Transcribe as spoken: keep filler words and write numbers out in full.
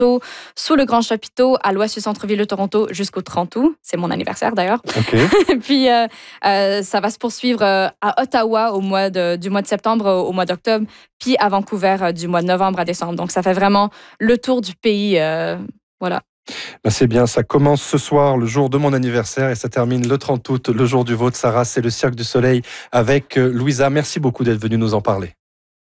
Toronto, sous le Grand Chapiteau, à l'ouest du centre-ville de Toronto, jusqu'au trente août. C'est mon anniversaire d'ailleurs. Okay. Puis euh, euh, ça va se poursuivre euh, à Ottawa au mois de, du mois de septembre au, au mois d'octobre, puis à Vancouver euh, du mois de novembre à décembre. Donc ça fait vraiment le tour du pays. Euh, voilà. Ben c'est bien, ça commence ce soir, le jour de mon anniversaire, et ça termine le trente août, le jour du vôtre. Sarah, c'est le Cirque du Soleil avec Louisa. Merci beaucoup d'être venue nous en parler.